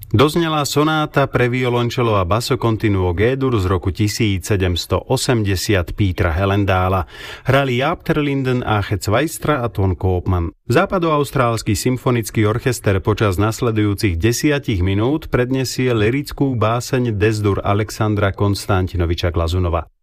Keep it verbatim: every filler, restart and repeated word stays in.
Doznela sonáta pre violončelo a basso continuo G-dur z roku tisícsedemstoosemdesiat Petera Hellendála. Hrali Jaap ter Linden, Aage Zwijstra a Ton Koopman. Západoaustrálsky symfonický orchester počas nasledujúcich desiatich minút predniesie lyrickú báseň Des-dur Alexandra Konstantinoviča Glazunova.